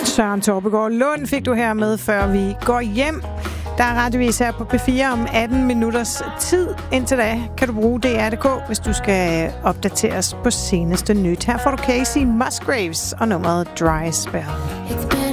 Søren Torpegaard Lund fik du her med, før vi går hjem. Der er radiovis her på P4 om 18 minutters tid. Indtil da kan du bruge DR.dk, hvis du skal opdateres på seneste nyt. Her får du Casey Musgraves og nummeret Dry Spell.